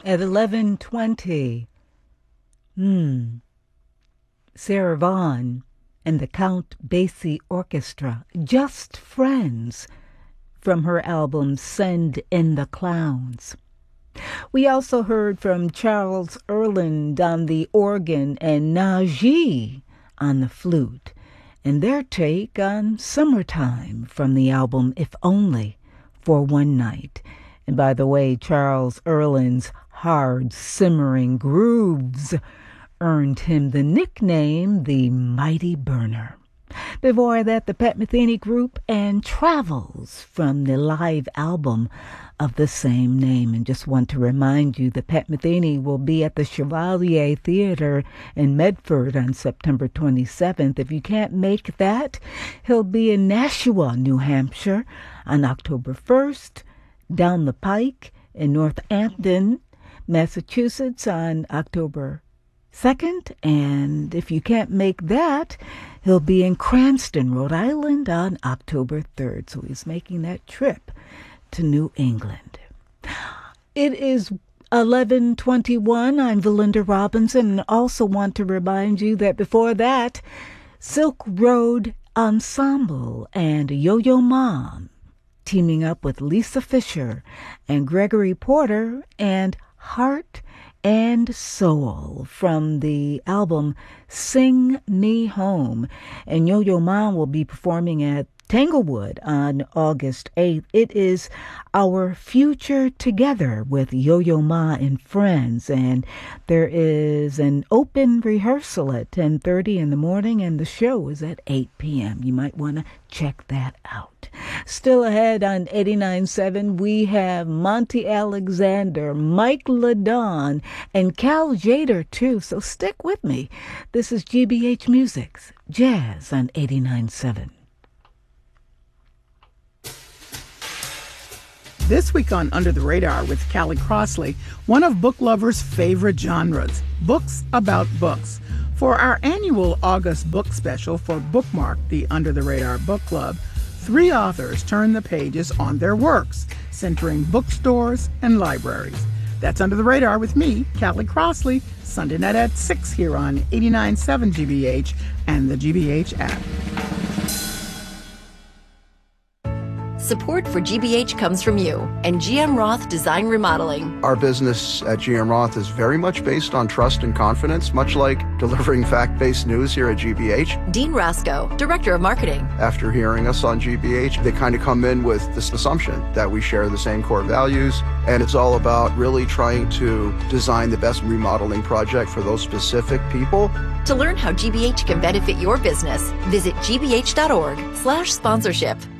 At 11:20, Sarah Vaughan and the Count Basie Orchestra, Just Friends, from her album Send in the Clowns. We also heard from Charles Earland on the organ and Najee on the flute, and their take on Summertime from the album If Only for One Night. And by the way, Charles Earland's hard, simmering grooves earned him the nickname the Mighty Burner. Before that, the Pat Metheny Group and Travels from the live album of the same name. And just want to remind you that Pat Metheny will be at the Chevalier Theater in Medford on September 27th. If you can't make that, he'll be in Nashua, New Hampshire on October 1st, down the pike in Northampton, Massachusetts on October 2nd, and if you can't make that, he'll be in Cranston, Rhode Island on October 3rd. So he's making that trip to New England. It is 11:21. I'm Valinda Robinson, and also want to remind you that before that, Silk Road Ensemble and Yo-Yo Ma teaming up with Lisa Fisher and Gregory Porter and Heart and Soul from the album Sing Me Home. And Yo-Yo Ma will be performing at Tanglewood on August 8th. It is Our Future Together with Yo-Yo Ma and Friends, and there is an open rehearsal at 10:30 in the morning, and the show is at 8 p.m. You might want to check that out. Still ahead on 89.7, we have Monty Alexander, Mike LaDon, and Cal Jader, too, so stick with me. This is GBH Music's Jazz on 89.7. This week on Under the Radar with Callie Crossley, one of book lovers' favorite genres, books about books. For our annual August book special for Bookmark, the Under the Radar Book Club, 3 authors turn the pages on their works, centering bookstores and libraries. That's Under the Radar with me, Callie Crossley, Sunday night at 6 here on 89.7 GBH and the GBH app. Support for GBH comes from you and GM Roth Design Remodeling. Our business at GM Roth is very much based on trust and confidence, much like delivering fact-based news here at GBH. Dean Rasco, Director of Marketing. After hearing us on GBH, they kind of come in with this assumption that we share the same core values, and it's all about really trying to design the best remodeling project for those specific people. To learn how GBH can benefit your business, visit gbh.org/sponsorship.